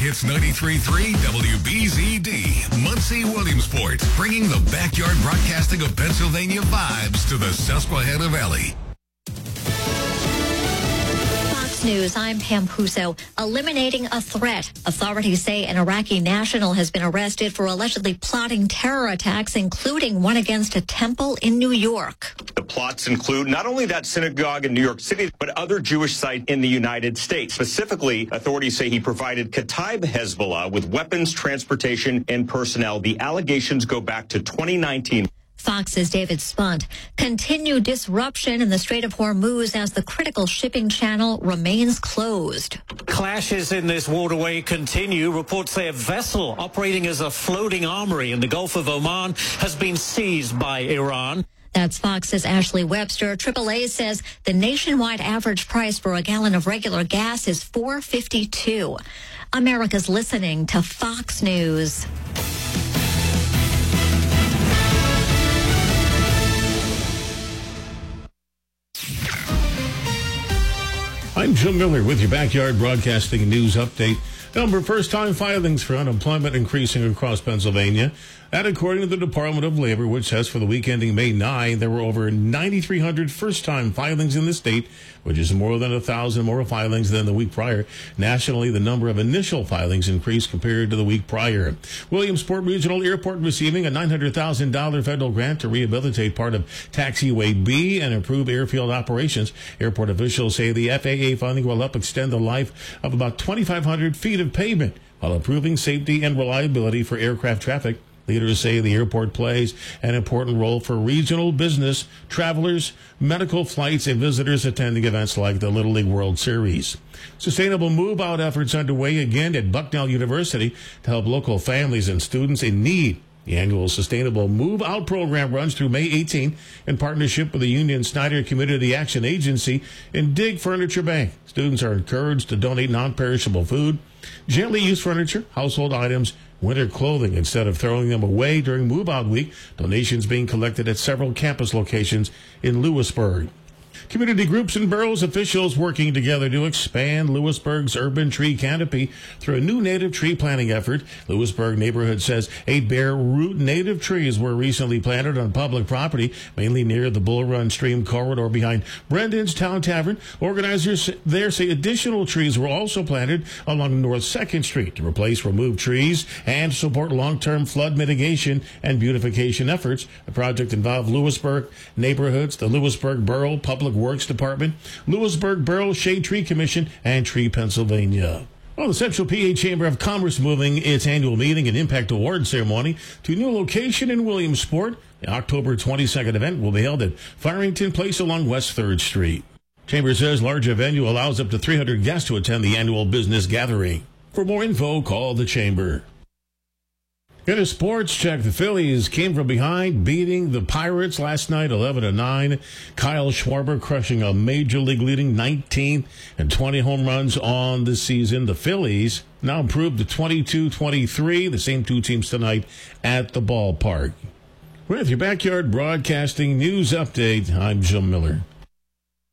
Hits 93.3 WBZD, Muncie Williamsport, bringing the backyard broadcasting of Pennsylvania vibes to the Susquehanna Valley. News, I'm Pam Puso. Eliminating a threat. Authorities say an Iraqi national has been arrested for allegedly plotting terror attacks, including one against a temple in New York. The plots include not only that synagogue in New York City, but other Jewish sites in the United States. Specifically, authorities say he provided Kataib Hezbollah with weapons, transportation, and personnel. The allegations go back to 2019. Fox's David Spunt. Continued disruption in the Strait of Hormuz as the critical shipping channel remains closed. Clashes in this waterway continue. Reports say a vessel operating as a floating armory in the Gulf of Oman has been seized by Iran. That's Fox's Ashley Webster. AAA says the nationwide average price for a gallon of regular gas is $4.52. America's listening to Fox News. I'm Jim Miller with your Backyard Broadcasting News Update. Number of first-time filings for unemployment increasing across Pennsylvania. That according to the Department of Labor, which says for the week ending May 9, there were over 9,300 first-time filings in the state, which is more than 1,000 more filings than the week prior. Nationally, the number of initial filings increased compared to the week prior. Williamsport Regional Airport receiving a $900,000 federal grant to rehabilitate part of Taxiway B and improve airfield operations. Airport officials say the FAA funding will help extend the life of about 2,500 feet of pavement while improving safety and reliability for aircraft traffic. Leaders say the airport plays an important role for regional business, travelers, medical flights, and visitors attending events like the Little League World Series. Sustainable move-out efforts underway again at Bucknell University to help local families and students in need. The annual Sustainable Move Out program runs through May 18 in partnership with the Union Snyder Community Action Agency and Dig Furniture Bank. Students are encouraged to donate non-perishable food, gently used furniture, household items, winter clothing instead of throwing them away during Move Out Week. Donations being collected at several campus locations in Lewisburg. Community groups and boroughs officials working together to expand Lewisburg's urban tree canopy through a new native tree planting effort. Lewisburg neighborhood says 8 bare root native trees were recently planted on public property, mainly near the Bull Run Stream corridor behind Brendan's Town Tavern. Organizers there say additional trees were also planted along North 2nd Street to replace removed trees and support long-term flood mitigation and beautification efforts. The project involved Lewisburg neighborhoods, the Lewisburg Borough Public Works Department, Lewisburg Borough Shade Tree Commission, and Tree Pennsylvania. Well, the Central PA Chamber of Commerce moving its annual meeting and impact award ceremony to a new location in Williamsport. The October 22nd event will be held at Farrington Place along West 3rd Street. Chamber says larger venue allows up to 300 guests to attend the annual business gathering. For more info, call the Chamber. In a sports check, the Phillies came from behind, beating the Pirates last night 11-9. Kyle Schwarber crushing a major league leading 19 and 20 home runs on the season. The Phillies now improved to 22-23, the same two teams tonight at the ballpark. With your Backyard Broadcasting News Update, I'm Jim Miller.